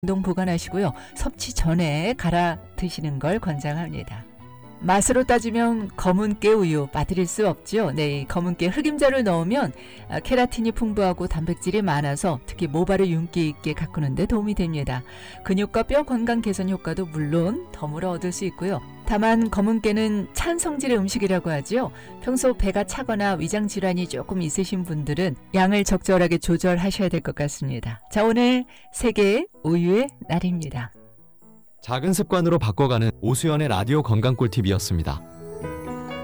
냉동 보관하시고요. 섭취 전에 갈아 드시는 걸 권장합니다. 맛으로 따지면 검은깨 우유 빠뜨릴 수 없죠. 네, 검은깨 흑임자를 넣으면 케라틴이 풍부하고 단백질이 많아서 특히 모발을 윤기 있게 가꾸는 데 도움이 됩니다. 근육과 뼈 건강 개선 효과도 물론 덤으로 얻을 수 있고요. 다만 검은깨는 찬 성질의 음식이라고 하죠. 평소 배가 차거나 위장 질환이 조금 있으신 분들은 양을 적절하게 조절하셔야 될 것 같습니다. 자, 오늘 세계 우유의 날입니다. 작은 습관으로 바꿔가는 오수연의 라디오 건강 꿀팁이었습니다.